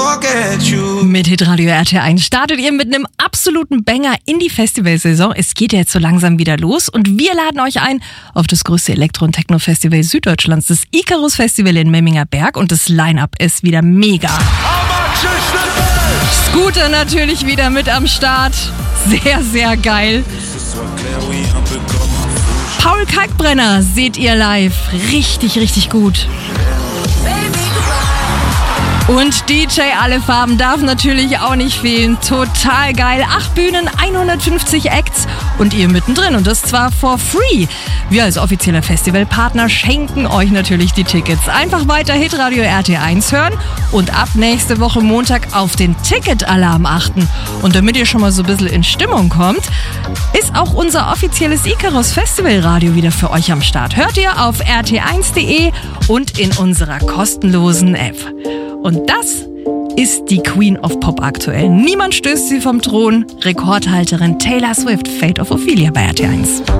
forget you. Mit Hitradio RT1 startet ihr mit einem absoluten Banger in die Festivalsaison. Es geht ja jetzt so langsam wieder los und wir laden euch ein auf das größte Elektro- und Techno-Festival Süddeutschlands, das Icarus Festival in Memminger Berg, und das Line-Up ist wieder mega. Scooter natürlich wieder mit am Start. Sehr, sehr geil. Paul Kalkbrenner seht ihr live. Richtig, richtig gut. Und DJ Alle Farben darf natürlich auch nicht fehlen. Total geil. 8 Bühnen, 150 Acts und ihr mittendrin. Und das zwar for free. Wir als offizieller Festivalpartner schenken euch natürlich die Tickets. Einfach weiter Hitradio RT1 hören und ab nächste Woche Montag auf den Ticketalarm achten. Und damit ihr schon mal so ein bisschen in Stimmung kommt, ist auch unser offizielles Icarus Festivalradio wieder für euch am Start. Hört ihr auf rt1.de und in unserer kostenlosen App. Und das ist die Queen of Pop aktuell. Niemand stößt sie vom Thron. Rekordhalterin Taylor Swift, Fate of Ophelia bei RT1.